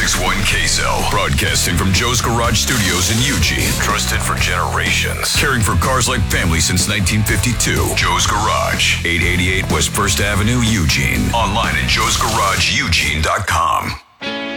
96.1 Queso. Broadcasting from Joe's Garage Studios in Eugene. Trusted for generations. Caring for cars like family since 1952. Joe's Garage. 888 West 1st Avenue, Eugene. Online at joesgarageeugene.com.